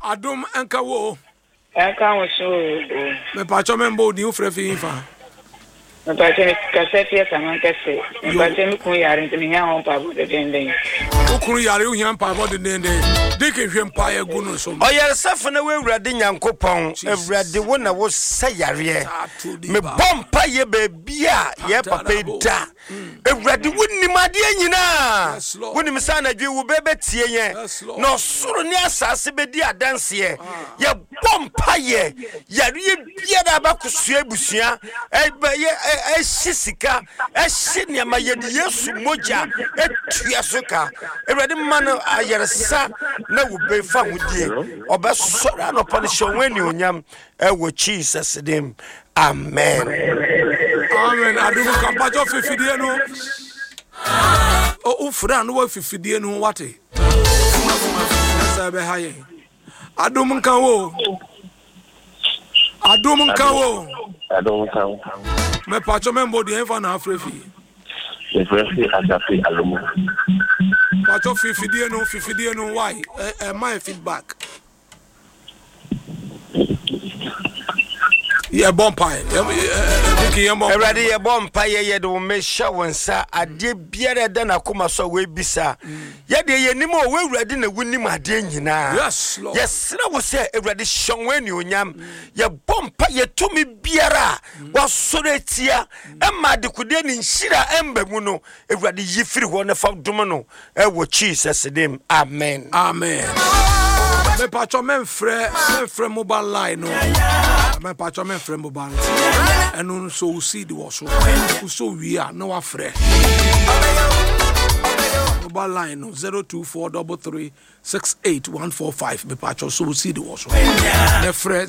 Adum enka wo. Enka wo so. Me pacho membo di ufre fi fa. Me pacho me kasete kama kase. Me pacho me kun yare ntimi hia ho pa bo de den. Ukun yare u hia pa bo de den. Dike hwem pa ye gu no so. Oyere na we Awurade Nyankopon, Awurade wo na wo sayare. Me bompa ye bebia ye papa da. Awurade wonnim ade nyina. Wonim sa na dwe wo bebetie yen. No soro ne asase bedi adanse ye. Ye bompa ye. Yare bia da ba kusua ebusua. Shisika, Shinyama Yedi Yesu Moja, Tuyasoka, Awurade man ayeresa na wo be fa wudie. Obesora no punisho when you nyam ewo Jesus name. Amen. Amen. Adumu kampacho fifidie no. O ufra no wa fifidie no wate. Sa be haye. Adumu kan wo. Adumu kan wo. Me pacho membo di enfa na afrefi. Afrefi adafi alomo. Pacho fifidie no why? My feedback. Yeah, bompire. Already a bompire, ye do me show and sa a dear beer than a coma so we bisa. Yet ye no more we ready to win him a dinner. Yes, Lord. Yes, I will say already show when you yam. Ye bompire to me beera was so that here. Emma de Kuden in Shira Embemuno, already ye free one of Domino. Ewo Jesus name. Amen. Amen. Me pacho men frère mobile line no. Me pacho men frère mobile line. Enu so see the was so we are no afre. Mobile line no 0243368145. Me pacho so see the was. Me frère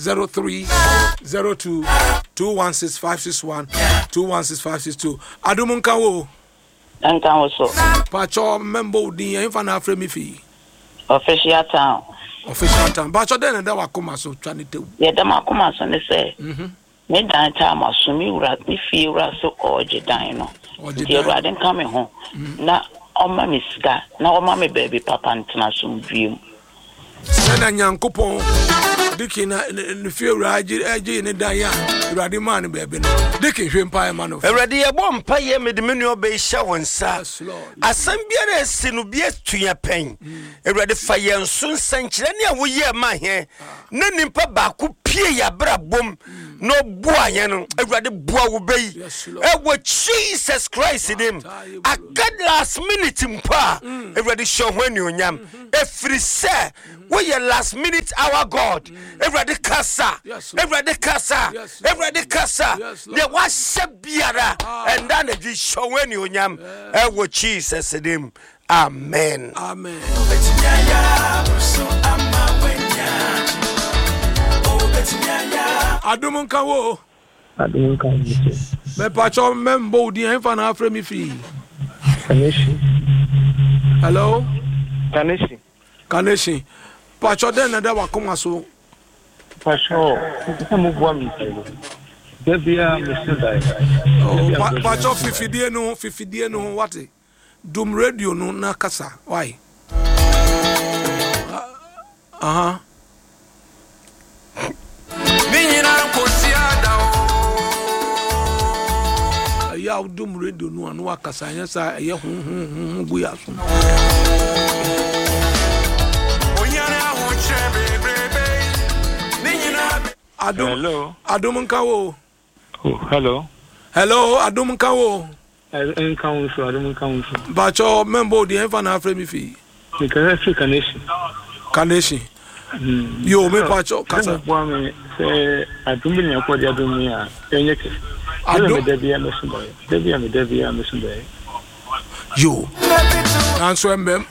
0302216561 216562. Adumunka wo. Enka wo so. Pacho membo di enfa na afre mi fi. Official town. Official time. But then that was come so trying to. Yeah, that was come so they say. Me dan time asumi ura mi fi ura so oje dan no. The ura den come home. Na oma mi sika, na oma me baby papa ntena so mviem. Na Nyankopon diki na fi ura aje ne dan ya. Urade man baby no. Diki hwempa e man of. Urade ye bompa ye me de menu obe hya wonsa. Asam biara esinu bi etua pen. Urade fa ye nso nsankire ne a wo ye ma he. Na nimpa ba ko pie ya bra bom. No bua ye no. Urade bua wo be. E wo Jesus Christ him. A God last minute mpa. Urade show when you nyam. Every say we ye last minute our God. Urade kasa. Urade kasa. Everybody kasa. They was biara and then they show when you nyam. Ewo Jesus name. Amen. Amen. Adumunka wo. Adumunka wo. Me pacho membo di enfa na afre mi fi. Kaneshi. Hello. Kaneshi. Pacho den na da wakoma so. Pacho, como boa mito. Devia me estudar. Oh, pacho fifidie no what? Dum radio no na kasa. Why? Ya dum radio no anu akasa anya sa ye hu gu ya so. Hello. Adumunka wo. Oh, hello. Hello, Adumunka wo. Adumunka wo. Bacho membo di enfa na afre mi fi. Kaneshi. Yo me pacho kasa. Boa me se adumini akodi adumini a enyeke. Devia me sunday. Yo. Answer mbem.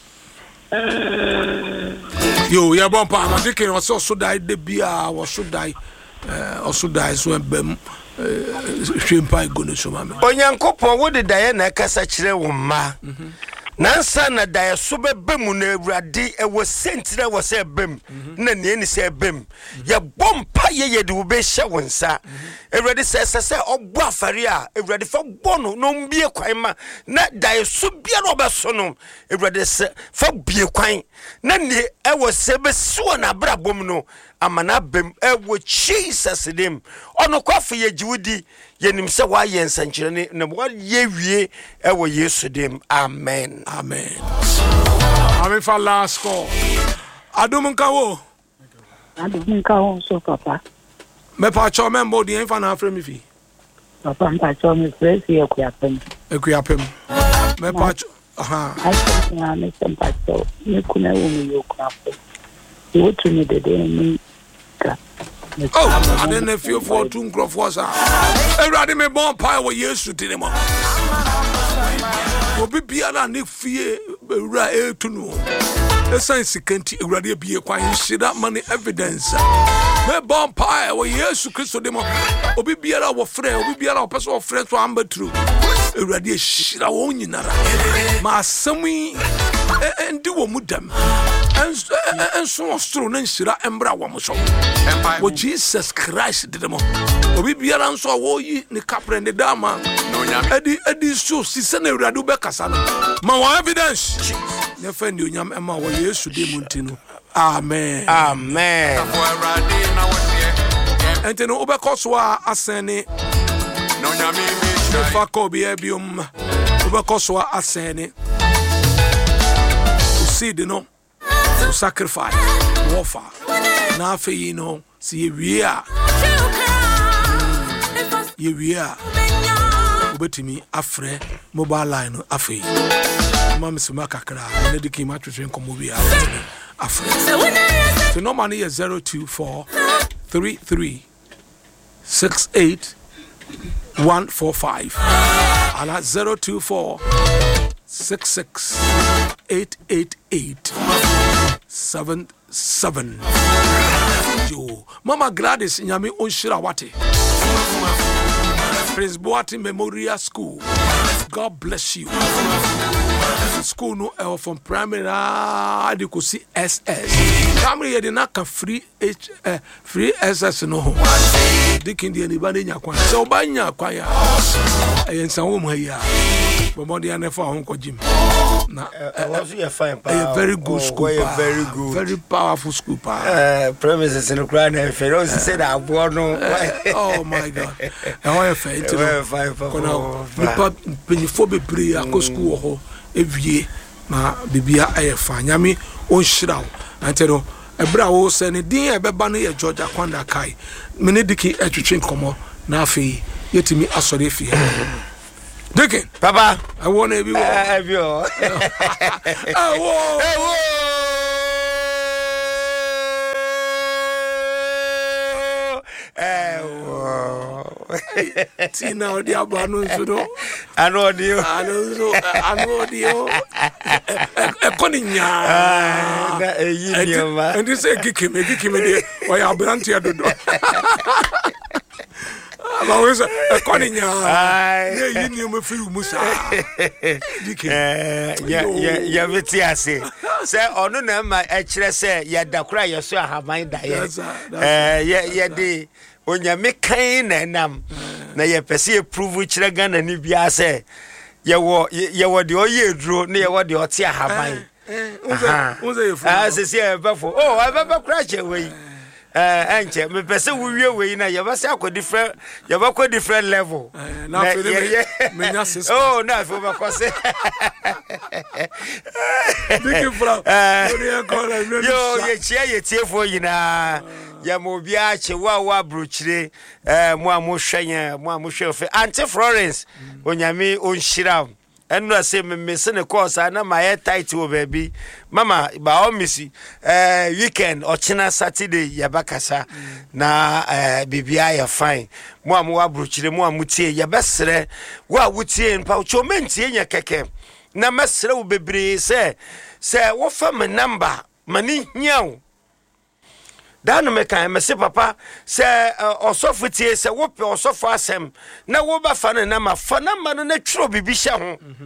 Yo, ya bon pa ma dike o so dai de bia o so dai so mbem hwempa go no so ma me. Onyankopon wo de dae na kasa kire wo ma. nansa na da so bebem na awurade ewo sentire wo se bem na ne ni se bem ye bompa ye de wo be hye wonsa awurade se obo afare a awurade fa bono no mbie kwan ma na da so bia no obeso no awurade se fa bie kwan na ne ewo se be so na brabom no amana bem ewo Jesus dem ono kwafa ye jiwudi yenim se wa ye nsankyere ne wa ye wie ewo Yesu dem amen. Amen. Amen for last call. Adum nkawo. Adum nkawo so papa. Me pa cho membo di enfa na afre mi fi. Papa mpa cho mi fresh ye kuyapem. Ekuyapem. Me pa cho I na me mpa cho. Me kuna wo mi yo kuyapem. Wo tu ni de ni ka. Oh, I didn't feel for two crofos. Everybody me born pie with Yesu to them. Obi biara ne fie ewura etunu the sense kanti ewurade bie kwan shida money evidence me bon pie wo Yesu Kristo dem obi biara wo frɛ obi biara wo pɛso wo frɛ so amba true ewurade shira wo nyinara ma asɛm endi wo mudam enso stro na shira embra wo mo so wo Jesus Christ dem obi biara nso wo yi ne kapre ne dama edi so sise na ewurade be kasa no ma wo evidence ne fa ndi onyam ema wo Yesu de muntino amen amen enteno obekoso a asene no nyame mi fa ko bi ebium obekoso a asene seed no sacrifice wofa na afi no si ye wia obetimi afre mobile line no afi mama sima kakra na diki ma twetwe nkomo bi afre so no money is 024 33 68 145 ala 024 66 888 77 yo mama Gladys nyame onshira wate Prince Boati Memorial School. God bless you. School no from primary you could see SS. Family you did not free free SS no. Dikin di anybody nyakwa. So banya kwa ya. Ayensa wo mu ya. Bomondi anefa honko gym. Na was you fine pa. A very good school. Very good. Very powerful school pa. Premises in the ground and Pharaoh said I no. Oh my God. I fine pa. Penifo bebre akọ school ho ewie na bibia ayefa nyame onhyira wo antero ebra wo se ne din ebeba no ye George Akwanda kai mene diki atwetwe nkomo na afi yetimi asore fi Dikin papa I want to be wo Tina odiabo anunso anodio ekoni nya na eyinioma and this kikime de o ya branti adodo aba we say ekoni nya eyinioma fi musa dikin ya veti ase se onu na ma ekire se ya dakura yeso ahaban da ye de onyame kan na nam na ye pese prove kire Ghana ni bia se ye wo de oye duro na ye wo de ote ahaban se se befo ababa crash we enche me pese wo wie we na ye ba se akọ different level na menya sis na fo ba ko se dikin fra yo ye tiefo yina ya mo bia che wa brochire mo amohwen mo amohwe Auntie Florence onyame onhyira enu ase me se ne course na my tight wo baby mama ba o misi weekend ochina Saturday ya bakasa na bibia ya fine mo amo wa brochire mo amutie ya besere wa wutie npa cho mentie nya keke na mesere wo bebre se wo fa me number mani hiawo dano me kan me se papa se osofo tie se wo pe osofo asem na wo ba fa na ma fa na ma no na twiro bibihye ho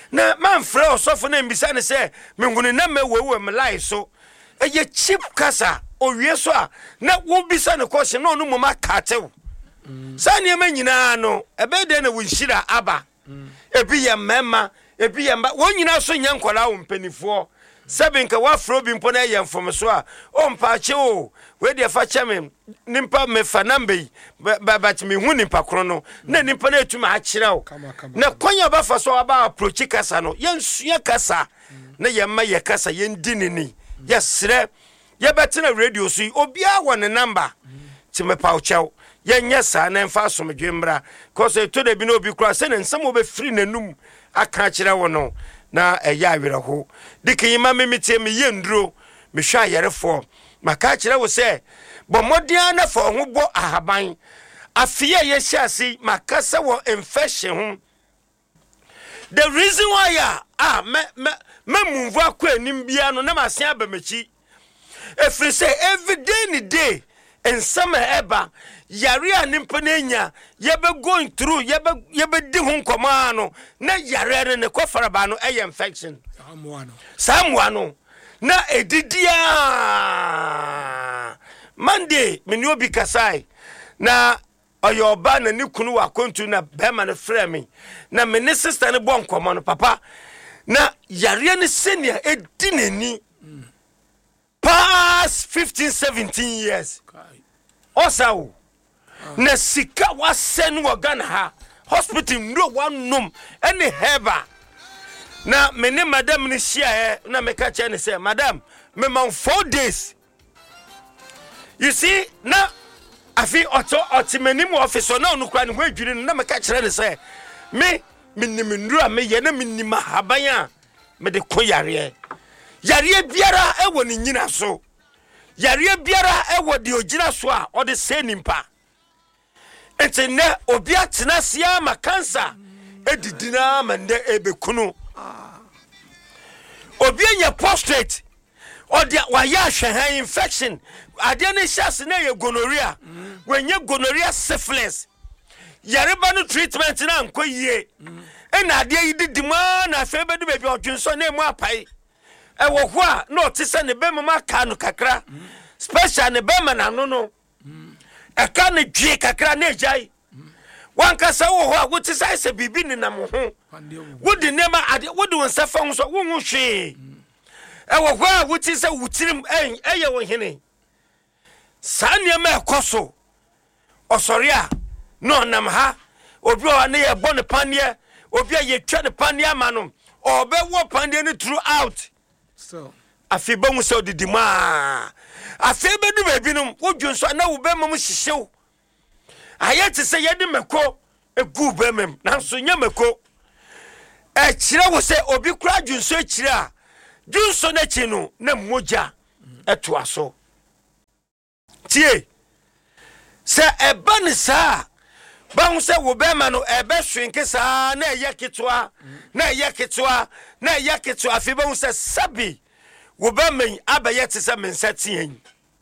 na man frɛ osofo na mbisa ne sɛ menhunu na mewewe me lai so eye cheap kasa owie so a na wo bisa ne question na onu moma katew sa ne ma nyina no ebe de na wunhira aba ebi ye mema ebi ye mba won nyina so nya nkola wo mpanifo seven ka wa fro bi mpo na ye mfom so a o mpa che o we de fa cheme nimpa me fa nambe ba me hu nimpa kro no na nimpa na etuma a kire o na konya ba fa so aba approach kasa no ye nsua kasa na ye ma ye kasa ye ndinini ye sre ye betena radio so obia wo ne number ti me pa uchew ye nyesa na mfa so medwembra cause to de bi na obi kura se ne nsam obe free nanum aka kire wo no na eya awerɛho dikiyima memitie me yenduro me hwa yerefo maka kire wo se bo modia na fa ho bo ahaban afie ye hyase maka se wo infection ho the reason why me move akwa anim bia no na masen abamachi efri se every day ni day in summer eba yare a nimpa na nya yebe going through yebe di ho nkoma no na yare ne kofara ba no infection samwa no na edidia Monday me ni obi kasai na oyoba na ni kunu wa kontu na bema ne frɛ me na me ne sister ne bon nkoma no papa na yare ne senior edinani past 15-17 years osawo na sika wasen wo Ghana ha hospital no one num any heba na me ne madam ni share na me ka che ne say madam me man 4 days you see na afi otimanim office na onukura ne ho adwiri na me ka kire ne say me ndura me ye na minima haban a me de ko yare biara ewo ni nyina so yare biara ewo de ogina so a o de se nimpa ente ne obi atena sia ma cancer edidina mande ebekunu obi anya prostate o de wa ya hwe infection ade ne hyase na ye gonorrhea wenye gonorrhea syphilis yare ba no treatment na nkoyie ena ade yi didima na afa bedu bebi odwunso na emu apai ewo ho a na otise ne be mama ka no kakra special ne be ma na no eka ne dwe kakra na ejai wanka sa wo ho a wotise se bibi ni na mo ho wodi nema ade wodi wonsa fa ho so wo hu hwe ewo ho a wotise wutirim eye wo hene sa nema ekoso osori a no nam ha obi o na ye bo ne panie obi a ye twa ne panie ma no obe wo panie ne throughout so afiba mu so didima afiba du bebi no wodwonso na wo be mam hihyew ayete se ye de meko egu be mem na so nya meko e kire wo se obi kura dwonso kire a dwonso na chi no na moja eto aso tie se eba ne sa ba hu se wo be ma no ebe hwenke sa na eye ketwa afiba hu se sabi wo be men abaye te se mensatien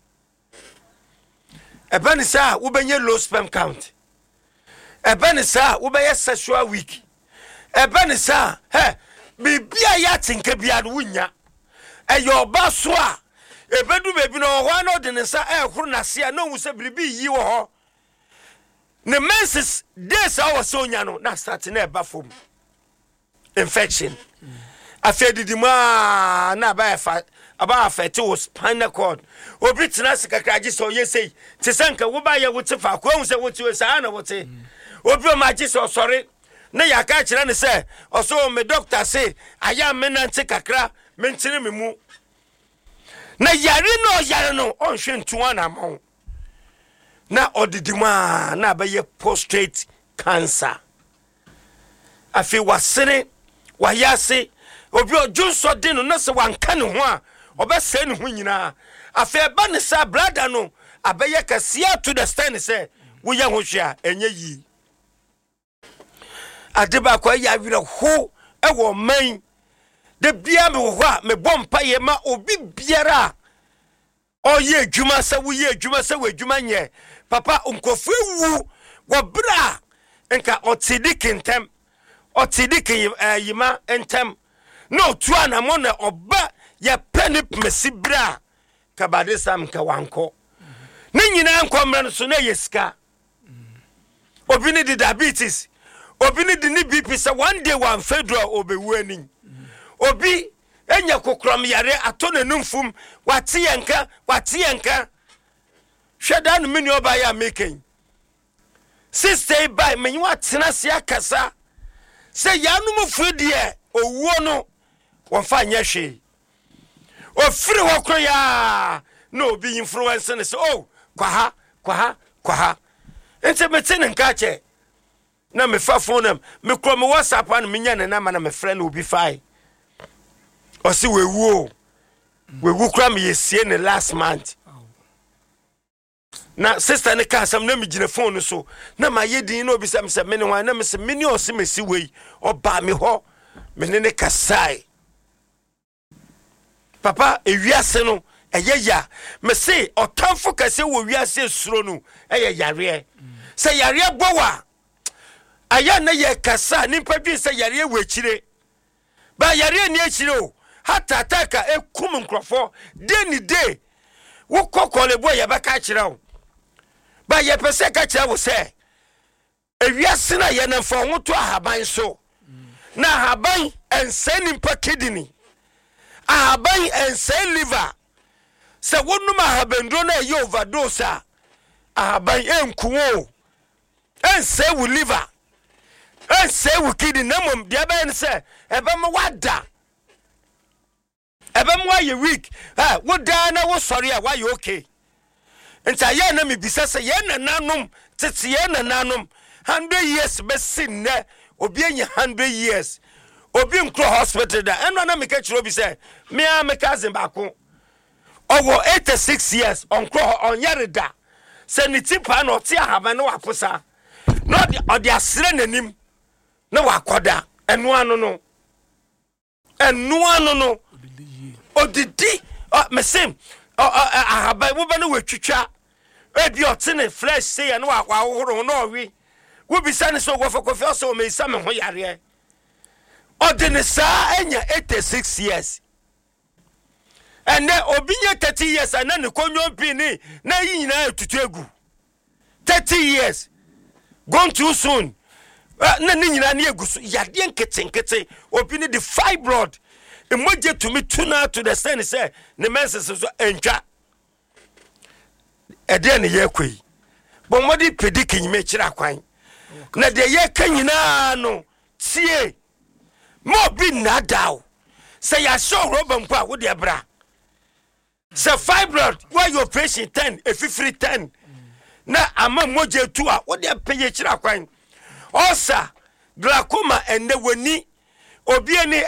eba ne sa wo benye low sperm count eba ne sa wo be sexual weak eba ne sa bibia ya tinka bia no wunya eyo ba so a ebedu bebi no ho na ode ne sa ehuru na se na hu se biribi yi wo ho ne menses days a was onya no na start na eba fom infection afedidima na aba affect wo spinal cord obi tena sikakaji so yesei te sanka wo ba ye wo te fa ko hu se wo te sa na wo te obi o ma ji so sorry na ya ka kire ne se oso me doctor say aya me na nte kakra me ntire me mu na yare no onhwe ntuwa na ma na odidima na abaye prostate cancer afi wasene wayase obi ojunso de no na se wanka ne ho a obese ne ho nyina afi eba ne sa brother no abaye kasia to the stand say wo ye ho hwea enye yi adeba kwa ya wire ho ewo man de bia me ho a me bompa ye ma obi biara oye adwuma sa wo ye adwuma sa wo adwuma nye papa onkofu wu wo bra enka otidi kintem ɔte dikin yima entem no tua na mo na oba ye pene mesi bra kabade sam ka wanko ne nyina nkomra no so na yesika obi ni di diabetes obi ni di ni BP se one day one federal obewu ani obi enya kokrom yare ato na numfum wate yenka hweda no meni oba ya making sister by me watena se akasa se yanum fudie owuo no wonfa nya hwe ofiri hokro ya no obi influence ne se oh kwa ha ente metene nka che na me fa phone me kro me WhatsApp an me nya ne na ma na me friend obi fai o si wewu kra me yesie ne last month na sister ne ka sam na me gine phone so na ma yedin na obi sam se me ne wan na me se me ni o se mesi wei o ba me ho me ne kasai papa ewiase no eyeya me se otamfo kase wo wiase suro no yare se yare bowa aya na ye kasa nimpa dwi se yare wechire ba yare ni echire o hata ataka ekum nkrofo de ni de wo kokole bo ye baka kire o ba ye pese ka kire wo se ewiase na ye na fo hoto ahaban so na ahaban ense nimpa kidney ahaban ense liver se wonuma ahabendro na ye overdose ahaban enkuwo ense wu liver ense wu kidney na mom de ba en se ebe mo wada ebe mo aye weak wo da na wo sori a wa ye okay nta ye na me bisa se ye na nanom tete ye na nanom 100 years be sinne obi enya 100 years obi nkro hospital da eno na me ka chiro bi se me a me cousin baako owo 86 years onkro onyareda se ni tipa na oti ahaba na waposa no odi asire nanim na wakoda eno ano no odidi mesim ahaba wo ba na watwitwa ebi otene flesh say ya na wahohoro na owi wo bisa ne so gofokofi so me isa me ho yare odene sa enya 86 years and then obinya 30 years and then konyo pini na yina etutu egu 30 years gone too soon na nyina na egusu yade nkete obini the fibroid emoje to me tuna to the sense say ne menses so entwa ede ne yakoi bo modi pedikin me kira kwan na de ye kanyina no tie mo bi na daw say ya show roba mpa wo de bra say fibroid why your patient 10 efifiri 10 na ama moje tu a wo de peye kira kwan osa glaucoma ende woni obi ani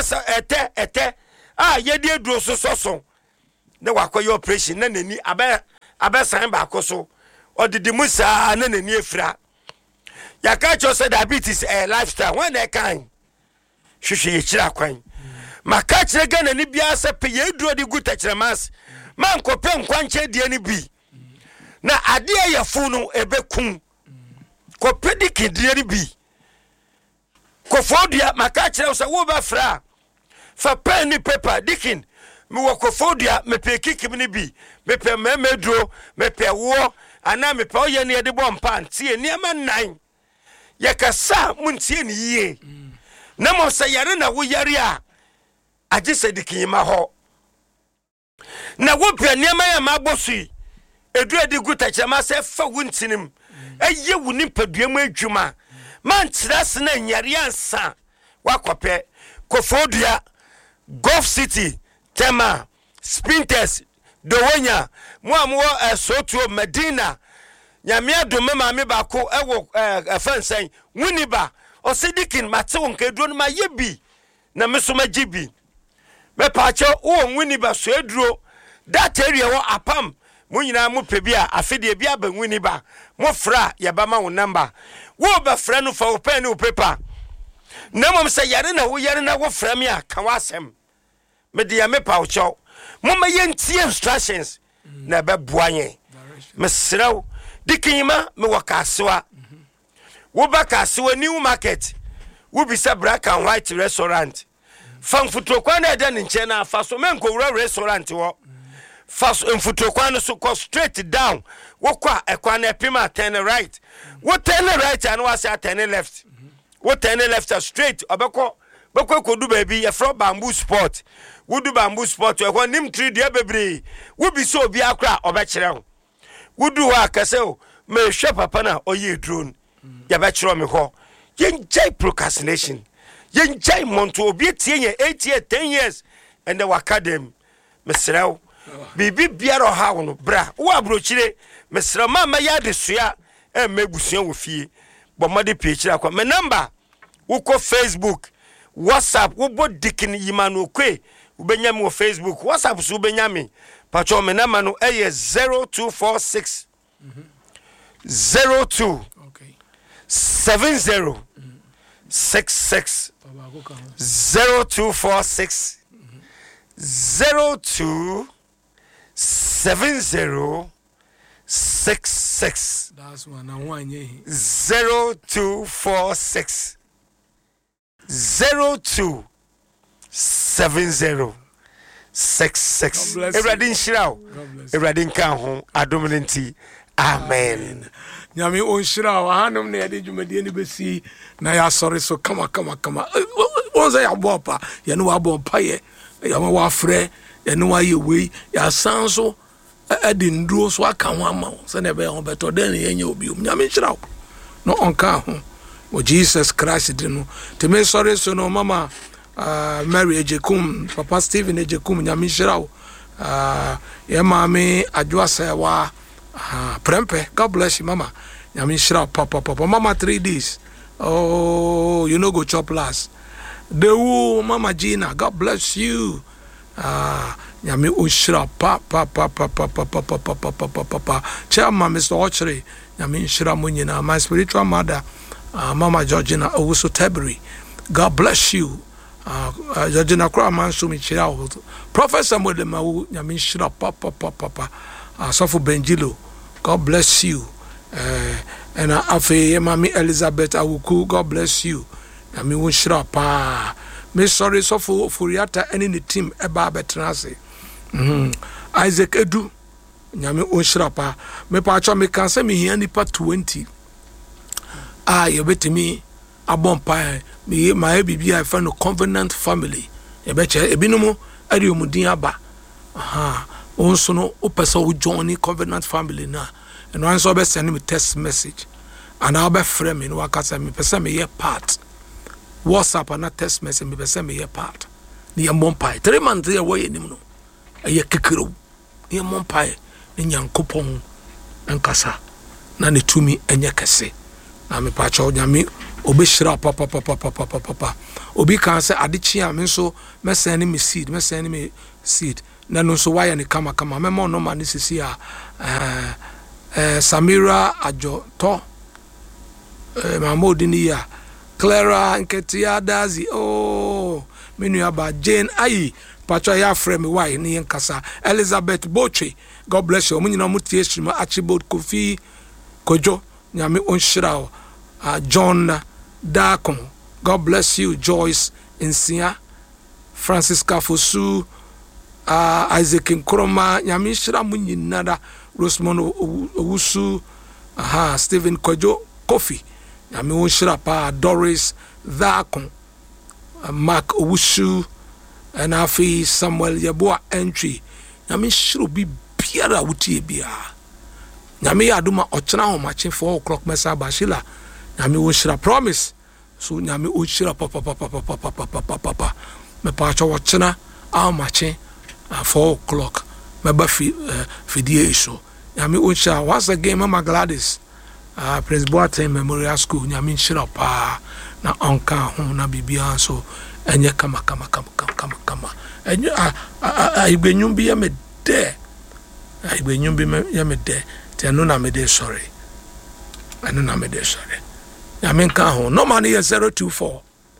ete ye de duro so na wakoye operation na nani abesan ba akoso odidi musa na nani efira ya ka cho say diabetes lifestyle when they can hwehwe ye kira kwan maka kire ga nani bia se pe ye duro di guta kire mas man ko pe nkwanche die ni bi na ade ya funu ebekun ko pe di kidie ni bi ko fodia maka kire se wo ba fra fa pen ni paper dikin me wo ko fodia me pe kikim ni bi me pe memedro me pe wo ana me pe oye ni de bompa ntie ni ama nan ye kasa muntie ni yie na mo se yare na wo yare a agise dikin ma ho na wo pe ni ama ya ma bosui edu edi guta chama se fa wuntinim eye wuni paduam adwuma man tirase na nyare ansa wakope kofodia Gulf City Tema Spinters Dowonya mo Soto Medina nyamia do mema me bako ewo fansen wuniba osidikin mate wonka duro no ma yebi na mesoma gibi me paache wo wuniba so eduro that area wo apam mo nyina mo pebia afede bia ba wuniba mo fra yaba wo number wo ba fra no fa wo pen no paper na mom se yare na wo yare na wo fra me aka wasem me de ya me paache mo ma yentie instructions na be boanye me sraw dikima me wakasewa wo ba kasewa new market wobisa black and white restaurant fa mfutokwa na eda nche na fa so menko wura restaurant wo fa so mfutokwa no so go straight down wo kwa ekwa na epima turn right wo turn right and wo say turn left wo turn left straight obeko kodu baby e from bamboo sport wo do bamboo sport e ko nim 3 dia bebre wo bi so obi akra obekere ho wo do wa kase o me hwe papa na oye drone ya bekere me ho yenjai procrastination yenjai monto obi tie ye 8 years 10 years and the academy mesrew bibi biaro ha wono bra wo abrochire mesrew mama ya de soa e mebusuan wo fie bomade page akwa me number wo ko Facebook WhatsApp wo bo dikin yimanu kwe ubenya me Facebook WhatsApp so ubenya me pacho me number no e 0246 02 okay 70 66 0246 02 70 66 that's one and one 0246 02 70 66 Everything shirao everything kan ho adominanti amen nyame onshira wa hanom na yade dwumade ni besi na ya sori so kama onza ya bopa ye no wa bompa ye ya ma wa frɛ ye no wa ye wei ya sanso adi nduro so aka ho ama se na be ho beto den ye nya obi nyame nshira no onka ho o Jesus Christ de no te me sori so no mama Mary Ejekum Papa Stephen Ejekum nyame nshira ye mame adwoasa wa Prempe, God bless you, Mama. Nyami shira papa. Mama 3 days. Oh, you know go chop last. Dewu, Mama Gina, God bless you. Nyami ushira papa. Chairman Mr. Ochre. Nyami shira munyina. My spiritual mother, Mama Georgina Owusu Tebri. God bless you. Georgina Kra Mansumi shira. Professor Modemawu. Nyami shira papa. Sofo Benjilo, God bless you. And afe mami Elizabeth Awuku, God bless you. Nami wonshira pa. Me sorry Sofo Furiata any the team eba betranse. Isaac Edu, nyami wonshira pa. Me pa acho me kan se me hia nipa 20. Ye betimi abon pa me my bibia I find no covenant family. Ye beche ebinumu ade omudin aba. Also no opesa wo join covenant family na and once obe send me text message and I'll be frame me no akasa me pesa me ye part WhatsApp and text message me pesa me ye part ni amompai 3 months ye wo ye nim no ye kekero ni amompai ni nyankopon enkasa na ne tumi enye kese na me pa cho nyame obe shira papa obi kan se adechi a me so me send me seed na no so why ni kama memo no man sisi a Samira Ajo to mamodi ni ya Clara Nketia Dazi menu aba Jane ayi pacho ya frame why ni nkasa Elizabeth Boche God bless you munyi na mutie stream Archibald Kofi Kojo nyame onshira John Dakon God bless you Joyce Insia Francisca Fosu Isaac Nkroma nyame shira munyi nada Rosemond Owusu Stephen Kojo Kofi nyame onshira pa Doris Dakon Mark Owusu and afi Samuel Yeboa entry nyame shiro bi biara wutie bia nyame aduma ochena ho machi 4 o'clock mesa bashila nyame onshira promise so nyame onshira papa me pa cho ochena a machi 4 o'clock meba fidie so nyame onshira once again Mama Gladys Prince Boateng Memorial School nyame nshira pa na onka ho na bibia so enye kama enye igbenyum bi ya me de igbenyum bi ya me de te no na me de sorry nyame nka ho no man is 024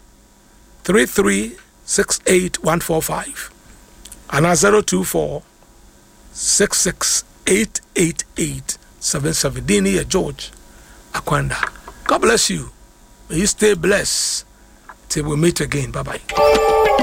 3368 and 024 6688877 Dini George Akwanda. God bless you. May you stay blessed. Till we meet again. Bye bye.